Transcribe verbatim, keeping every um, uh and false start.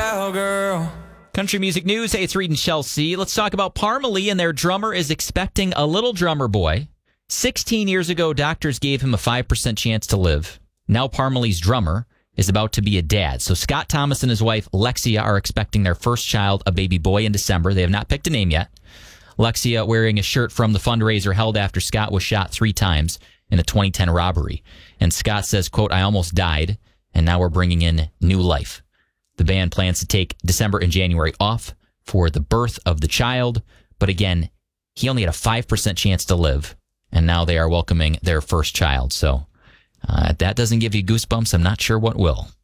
cowgirl. Country music news. Hey, it's Reed and Chelsea. Let's talk about Parmalee, and their drummer is expecting a little drummer boy. sixteen years ago, doctors gave him a five percent chance to live. Now Parmalee's drummer is about to be a dad. So Scott Thomas and his wife, Lexia, are expecting their first child, a baby boy, in December. They have not picked a name yet. Lexia wearing a shirt from the fundraiser held after Scott was shot three times in a twenty ten robbery. And Scott says, quote, "I almost died, and now we're bringing in new life." The band plans to take December and January off for the birth of the child. But again, he only had a five percent chance to live. And now they are welcoming their first child. So uh, if that doesn't give you goosebumps, I'm not sure what will.